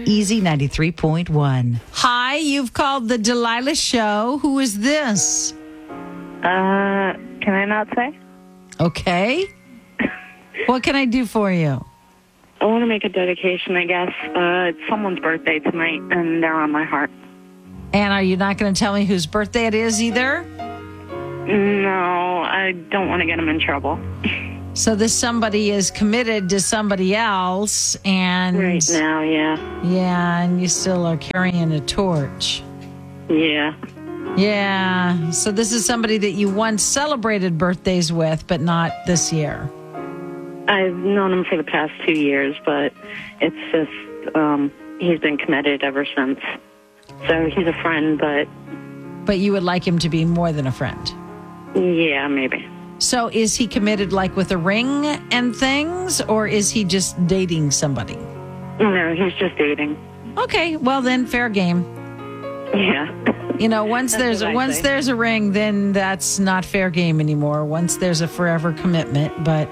Easy 93.1. Hi, you've called the Delilah Show. Who is this? Can I not say? Okay. What can I do for you? I want to make a dedication, I guess. It's someone's birthday tonight, and they're on my heart. And are you not going to tell me whose birthday it is either? No, I don't want to get them in trouble. So this somebody is committed to somebody else, and Right now, yeah. yeah, and you still are carrying a torch. Yeah. Yeah. So this is somebody that you once celebrated birthdays with, but not this year. I've known him for the past 2 years, but it's just, he's been committed ever since. So he's a friend, But you would like him to be more than a friend. yeah, maybe. So is he committed like with a ring and things, or is he just dating somebody? No, he's just dating. Okay, well then fair game. Yeah. You know, once That's there's a ring, then that's not fair game anymore. Once there's a forever commitment, but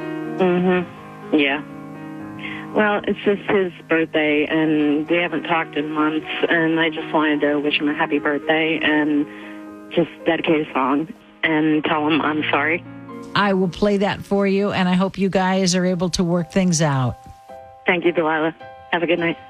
Yeah. Well, it's just his birthday, and we haven't talked in months, and I just wanted to wish him a happy birthday and just dedicate a song and tell him I'm sorry. I will play that for you, and I hope you guys are able to work things out. Thank you, Delilah. Have a good night.